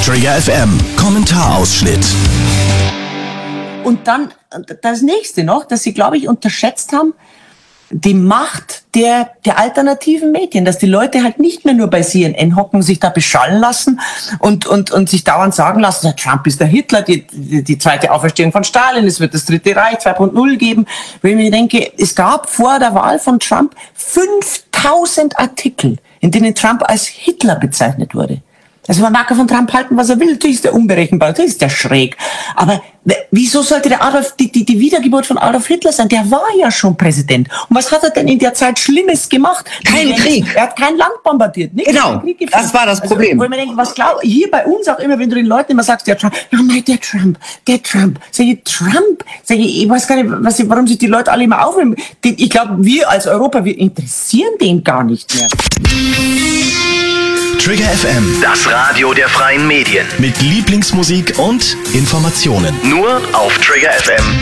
Trigger FM Kommentarausschnitt. Und dann das nächste noch, dass sie, glaube ich, unterschätzt haben, die Macht der alternativen Medien, dass die Leute halt nicht mehr nur bei CNN hocken, sich da beschallen lassen und sich dauernd sagen lassen, der Trump ist der Hitler, die zweite Auferstehung von Stalin, es wird das Dritte Reich 2.0 geben. Wenn ich mir denke, es gab vor der Wahl von Trump 5000 Artikel, in denen Trump als Hitler bezeichnet wurde. Also man mag von Trump halten, was er will. Natürlich ist der unberechenbar, natürlich ist der schräg. Aber wieso sollte der Adolf, die Wiedergeburt von Adolf Hitler sein? Der war ja schon Präsident. Und was hat er denn in der Zeit Schlimmes gemacht? Kein Krieg. Er hat kein Land bombardiert. Nichts. Genau, das war das Problem. Also, wo ich mir denke, was hier bei uns auch immer, wenn du den Leuten immer sagst, der Trump. Sag ich, ich weiß gar nicht, warum sich die Leute alle immer aufnehmen. Ich glaube, wir als Europa, wir interessieren den gar nicht mehr. Trigger FM, Das Radio der freien Medien. mit Lieblingsmusik und Informationen. Nur auf Trigger FM.